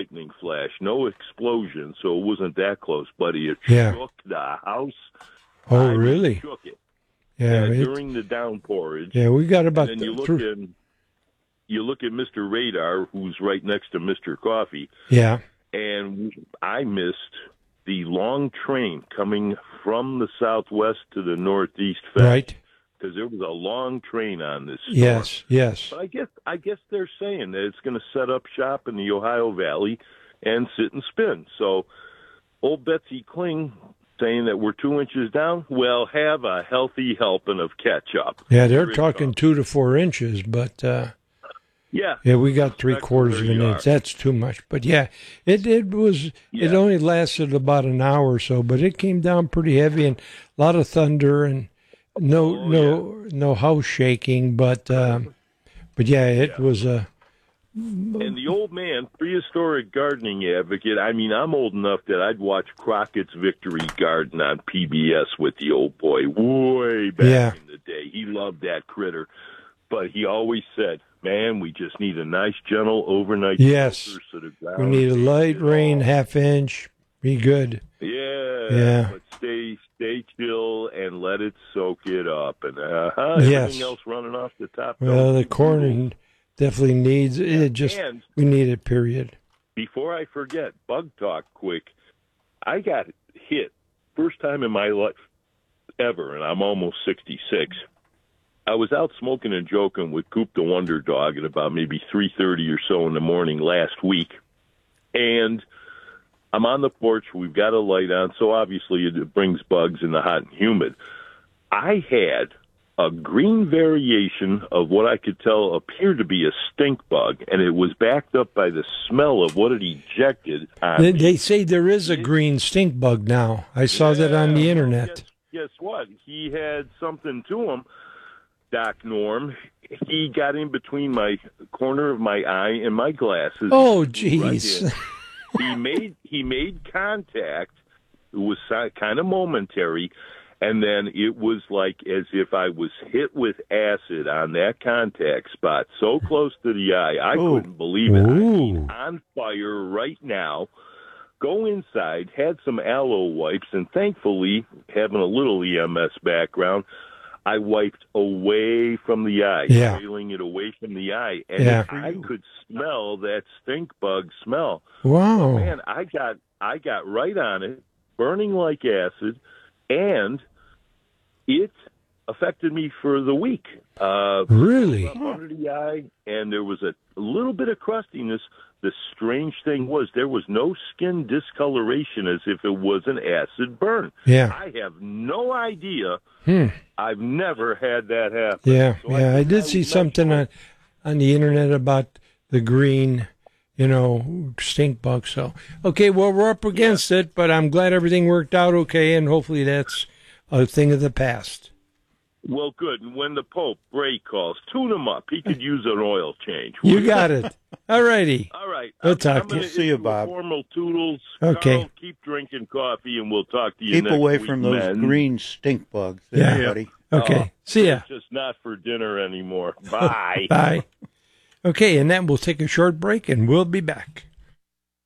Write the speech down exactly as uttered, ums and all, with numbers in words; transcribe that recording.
lightning flash, no explosion, so it wasn't that close, but it Yeah. shook the house. Oh, I mean, really? shook it. Yeah, uh, it- during the downpourage. yeah, we got about And then you th- look through- in, you look at Mister Radar, who's right next to Mister Coffee, Yeah, and I missed the long train coming from the southwest to the northeast fast, right. because there was a long train on this storm. Yes, yes. But I guess I guess they're saying that it's going to set up shop in the Ohio Valley and sit and spin. So old Betsy Kling saying that we're two inches down. Well, have a healthy helping of catch up. Yeah, they're Here it talking comes. two to four inches, but uh, Yeah, yeah, we got three Respect quarters of where an you inch. are. That's too much. But yeah, it it was. It Yeah. only lasted about an hour or so, but it came down pretty heavy and a lot of thunder and no Oh, no no house shaking. But um, but yeah, it Yeah. was a. And the old man, prehistoric gardening advocate, I mean, I'm old enough that I'd watch Crockett's Victory Garden on P B S with the old boy way back Yeah. in the day. He loved that critter. But he always said, man, we just need a nice, gentle overnight Yes. shelter so the ground We need a takes light it rain, all. half inch. Be good. Yeah, Yeah. but stay stay chill and let it soak it up. And uh, Yes. everything else running off the top. Well, don't the do corn definitely needs it. Just And we need it. Period. before I forget, bug talk quick. I got hit first time in my life ever, and I'm almost sixty-six. I was out smoking and joking with Coop the Wonder Dog at about maybe three thirty or so in the morning last week, and I'm on the porch. We've got a light on, so obviously it brings bugs in the hot and humid. I had a green variation of what I could tell appeared to be a stink bug, and it was backed up by the smell of what it ejected on They, me. they say there is a green stink bug now. I saw that on the Yeah, well, internet. Guess, guess what? He had something to him, Doc Norm. He got in between my corner of my eye and my glasses. Oh, Right jeez. in. he made he made contact. It was kind of momentary, and then it was like as if I was hit with acid on that contact spot, so close to the eye. I Oh. couldn't believe it. I mean, Ooh. on fire right now. Go inside, had some aloe wipes, and thankfully, having a little E M S background, I wiped away from the eye, Yeah. trailing it away from the eye, and Yeah. I could smell that stink bug smell. Wow. Man, I got I got right on it, burning like acid, and it affected me for the week. Uh, Really? up under the eye, and there was a little bit of crustiness. The strange thing was there was no skin discoloration as if it was an acid burn. Yeah. I have no idea. Hmm. I've never had that happen. Yeah. So Yeah. I think did see would something like on on the internet about the green, you know, stink bug. So okay, well we're up against it, but I'm glad everything worked out okay, and hopefully that's a thing of the past. Well, good. And when the Pope, Bray, calls, tune him up. He could use an oil change. You got it. All righty. All right. We'll I'm, talk I'm to gonna you. See you, issue a Bob. Formal toodles. Okay. Carl, keep drinking coffee, and we'll talk to you Keep next away week, from those men. green stink bugs, Yeah. everybody. Okay. Oh, See ya. It's just not for dinner anymore. Bye. Bye. Okay, and then we'll take a short break, and we'll be back.